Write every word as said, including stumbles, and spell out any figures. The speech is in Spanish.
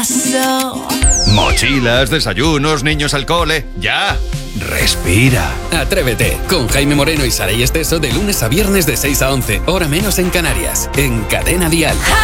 Mochilas, desayunos, niños al cole. ¡Ya! Respira. Atrévete con Jaime Moreno y Saray Esteso de lunes a viernes de seis a once, hora menos en Canarias, en Cadena Dial.